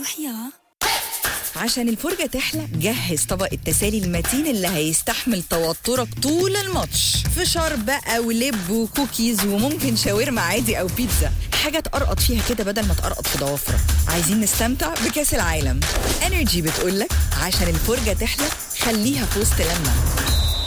صحيا. عشان الفرجة تحلى جهز طبق التسالي المتين اللي هيستحمل توترك طول الماتش. فشار بقى ولب وكوكيز وممكن شاورما عادي أو بيتزا، حاجة تقرقط فيها كده بدل ما تقرقط في ضوافرك. عايزين نستمتع بكأس العالم. انرجي بتقولك عشان الفرجة تحلى خليها في وسط لمة.